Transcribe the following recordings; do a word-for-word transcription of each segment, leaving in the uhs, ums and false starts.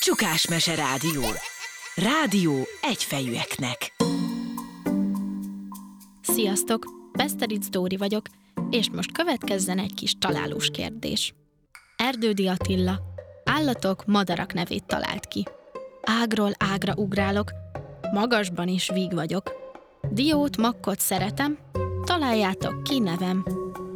Csukás Mese Rádió. Rádió egyfejűeknek. Sziasztok! Beszteric Dóri vagyok, és most következzen egy kis találós kérdés. Erdődy Attila állatok, madarak nevét talált ki. Ágról ágra ugrálok, magasban is víg vagyok. Diót, makkot szeretem, találjátok ki nevem.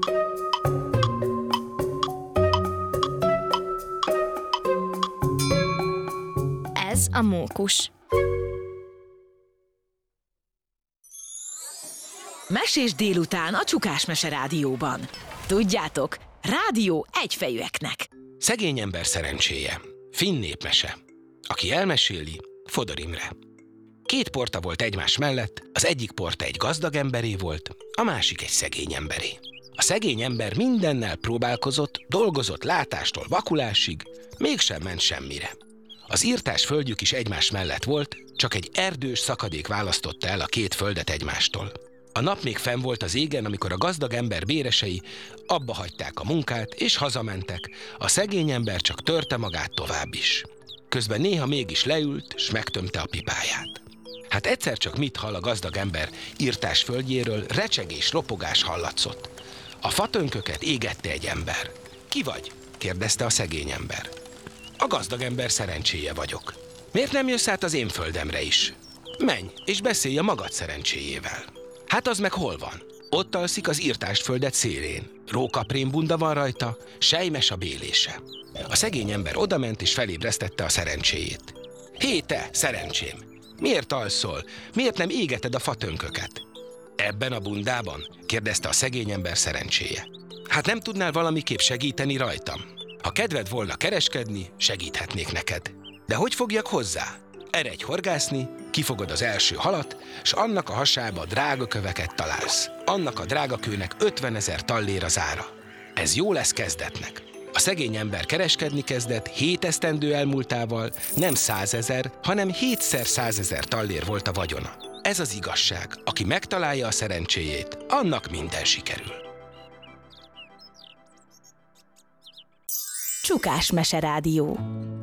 Ez a mókus. Mesés délután a Csukás Mese Rádióban. Tudjátok, rádió egyfejűeknek. Szegény ember szerencséje. Finn népmese. Aki elmeséli, Fodor Imre. Két porta volt egymás mellett, az egyik porta egy gazdag emberé volt, a másik egy szegény emberé. A szegény ember mindennel próbálkozott, dolgozott látástól vakulásig, mégsem ment semmire. Az irtás földjük is egymás mellett volt, csak egy erdős szakadék választotta el a két földet egymástól. A nap még fenn volt az égen, amikor a gazdag ember béresei abba hagyták a munkát, és hazamentek, a szegény ember csak törte magát tovább is. Közben néha mégis leült, s megtömte a pipáját. Hát egyszer csak mit hall a gazdag ember irtás földjéről, recsegés, ropogás hallatszott. A fatönköket égette egy ember. Ki vagy? Kérdezte a szegény ember. A gazdag ember szerencséje vagyok. Miért nem jössz át az én földemre is? Menj, és beszélj a magad szerencséjével. Hát az meg hol van? Ott alszik az irtás földet szélén. Rókaprém bunda van rajta, sejmes a bélése. A szegény ember odament és felébresztette a szerencséjét. Hé te, szerencsém! Miért alszol? Miért nem égeted a fatönköket? Ebben a bundában? Kérdezte a szegény ember szerencséje. Hát nem tudnál valamiképp segíteni rajtam? Ha kedved volna kereskedni, segíthetnék neked. De hogy fogjak hozzá? Eredj horgászni, kifogod az első halat, s annak a hasába drága köveket találsz. Annak a drága kőnek ötvenezer tallér az ára. Ez jó lesz kezdetnek. A szegény ember kereskedni kezdett, hét esztendő elmúltával nem százezer, hanem hétszer százezer tallér volt a vagyona. Ez az igazság. Aki megtalálja a szerencséjét, annak minden sikerül. Csukás Mese Rádió.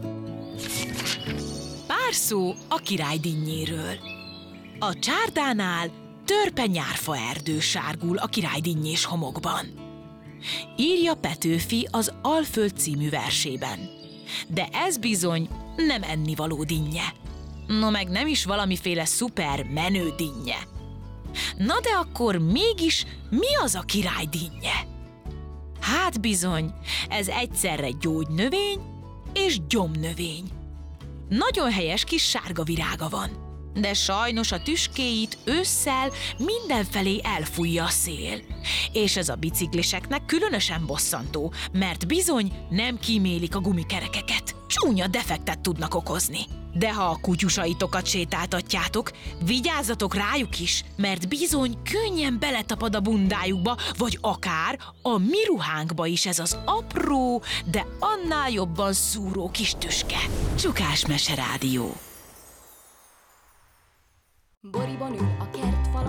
Pár szó a király dinnyéről. A csárdánál törpe nyárfa erdő sárgul a király dinnyés homokban. Írja Petőfi az Alföld című versében. De ez bizony nem ennivaló dinnye. No meg nem is valamiféle szuper menő dinnye. Na de akkor mégis mi az a király dinnye? Hát bizony, ez egyszerre gyógynövény és gyomnövény. Nagyon helyes kis sárga virága van, de sajnos a tüskéit ősszel mindenfelé elfújja a szél. És ez a bicikliseknek különösen bosszantó, mert bizony nem kímélik a gumikerekeket. Csúnya defektet tudnak okozni. De ha a kutyusaitokat sétáltatjátok, vigyázzatok rájuk is, mert bizony könnyen beletapad a bundájukba, vagy akár a mi ruhánkba is ez az apró, de annál jobban szúró kis tüske. Csukás Mese Rádió. Boriban ül a kert fala.